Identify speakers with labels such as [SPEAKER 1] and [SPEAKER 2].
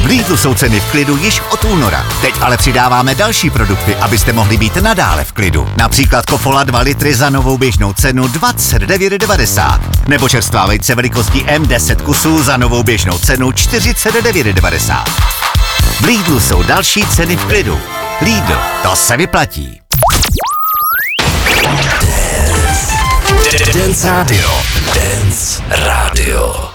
[SPEAKER 1] Lidlu jsou ceny v klidu již od února. Teď ale přidáváme další produkty, abyste mohli být nadále v klidu. Například Kofola 2 litry za novou běžnou cenu 29,90. Nebo čerstvá vejce velikosti M10 kusů za novou běžnou cenu 49,90. V Lidlu jsou další ceny v klidu. Lidl, to se vyplatí.
[SPEAKER 2] Dance Radio. Dance Radio.